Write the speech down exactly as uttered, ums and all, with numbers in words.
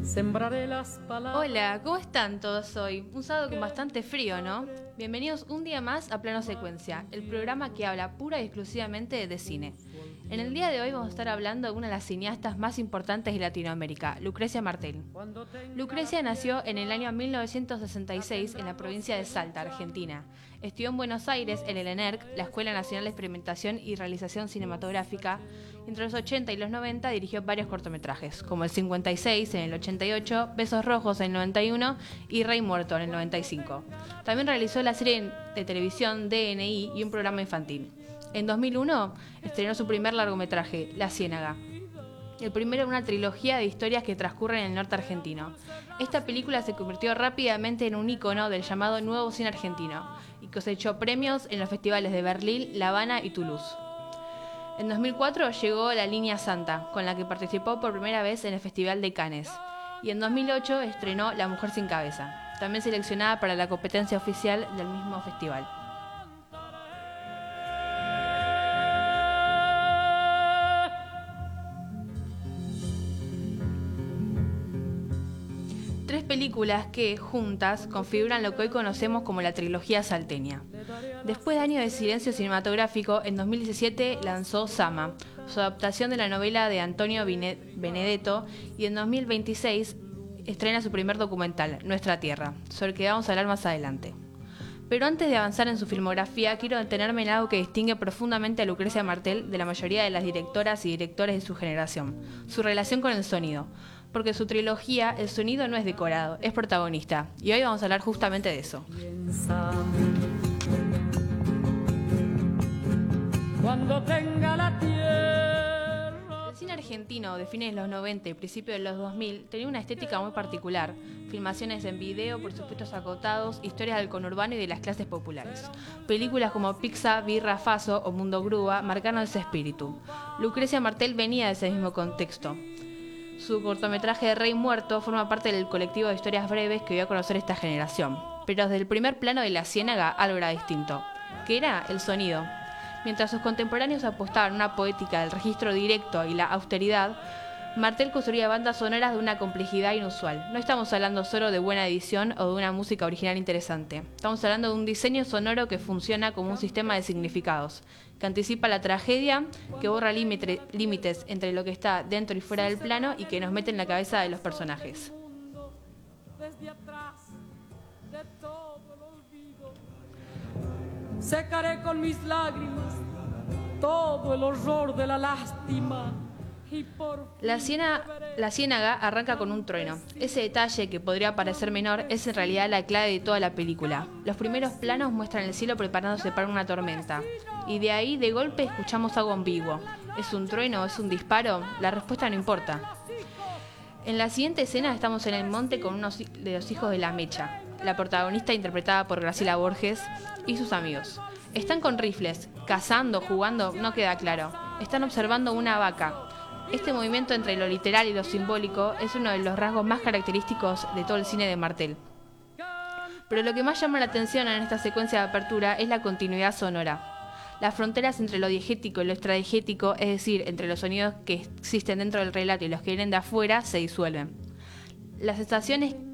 Sembraré las palabras. Hola, ¿cómo están todos hoy? Un sábado con bastante frío, ¿no? Bienvenidos un día más a Plano Secuencia, el programa que habla pura y exclusivamente de cine. En el día de hoy vamos a estar hablando de una de las cineastas más importantes de Latinoamérica, Lucrecia Martel. Lucrecia nació en el año mil novecientos sesenta y seis en la provincia de Salta, Argentina. Estudió en Buenos Aires en el ENERC, la Escuela Nacional de Experimentación y Realización Cinematográfica. Entre los ochenta y los noventa dirigió varios cortometrajes, como El cincuenta y seis en el ochenta y ocho, Besos Rojos en el noventa y uno y Rey Muerto en el noventa y cinco. También realizó la serie de televisión D N I y un programa infantil. En dos mil uno estrenó su primer largometraje, La Ciénaga, el primero de una trilogía de historias que transcurren en el norte argentino. Esta película se convirtió rápidamente en un ícono del llamado Nuevo Cine Argentino y cosechó premios en los festivales de Berlín, La Habana y Toulouse. En dos mil cuatro llegó La Línea Santa, con la que participó por primera vez en el Festival de Cannes. Y en dos mil ocho estrenó La Mujer sin Cabeza, también seleccionada para la competencia oficial del mismo festival. Tres películas que, juntas, configuran lo que hoy conocemos como la trilogía salteña. Después de años de silencio cinematográfico, en dos mil diecisiete lanzó Sama, su adaptación de la novela de Antonio Benedetto, y en dos mil veintiséis estrena su primer documental, Nuestra Tierra, sobre el que vamos a hablar más adelante. Pero antes de avanzar en su filmografía, quiero detenerme en algo que distingue profundamente a Lucrecia Martel de la mayoría de las directoras y directores de su generación: su relación con el sonido. Porque su trilogía, el sonido no es decorado, es protagonista. Y hoy vamos a hablar justamente de eso. Cuando tenga la tierra. El cine argentino de fines de los noventa y principios de los dos mil tenía una estética muy particular. Filmaciones en video, presupuestos acotados, historias del conurbano y de las clases populares. Películas como Pizza, Birra, Faso o Mundo Grúa marcaron ese espíritu. Lucrecia Martel venía de ese mismo contexto. Su cortometraje de Rey Muerto forma parte del colectivo de historias breves que dio a conocer esta generación. Pero desde el primer plano de La Ciénaga algo era distinto, que era el sonido. Mientras sus contemporáneos apostaban a una poética del registro directo y la austeridad, Martel construía bandas sonoras de una complejidad inusual. No estamos hablando solo de buena edición o de una música original interesante. Estamos hablando de un diseño sonoro que funciona como un sistema de significados, que anticipa la tragedia, que borra límite, límites entre lo que está dentro y fuera del plano y que nos mete en la cabeza de los personajes. Desde atrás de todo el olvido, secaré con mis lágrimas todo el horror de la lástima. La, ciena, la ciénaga arranca con un trueno. Ese detalle, que podría parecer menor, es en realidad la clave de toda la película. Los primeros planos muestran el cielo preparándose para una tormenta. Y de ahí, de golpe, escuchamos algo ambiguo. ¿Es un trueno? ¿Es un disparo? La respuesta no importa. En la siguiente escena estamos en el monte con uno de los hijos de la Mecha, la protagonista interpretada por Graciela Borges, y sus amigos. Están con rifles, cazando, jugando, no queda claro. Están observando una vaca. Este movimiento entre lo literal y lo simbólico es uno de los rasgos más característicos de todo el cine de Martel. Pero lo que más llama la atención en esta secuencia de apertura es la continuidad sonora. Las fronteras entre lo diegético y lo extradigético, es decir, entre los sonidos que existen dentro del relato y los que vienen de afuera, se disuelven. Las estaciones